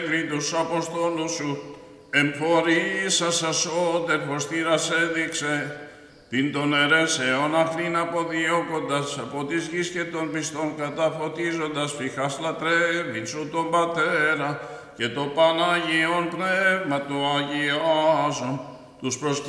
τους Αποστόλους σου, εμφορήσας ασώτερ φωστήρας έδειξε, την των αιρέσεων αχνήν αποδιώκοντας από της γης και των πιστών καταφωτίζοντας φυχάς λατρεύειν σου τον Πατέρα και το Παναγιόν Πνεύμα το Αγιάζον, τους